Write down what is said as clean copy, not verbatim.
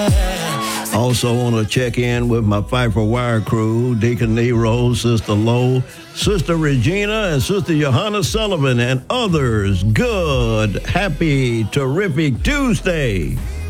Also want to check in with my Pfeiffer Wire crew, Deacon Nero, Sister Lowe, Sister Regina, and Sister Johanna Sullivan, and others. Good, happy, terrific Tuesday.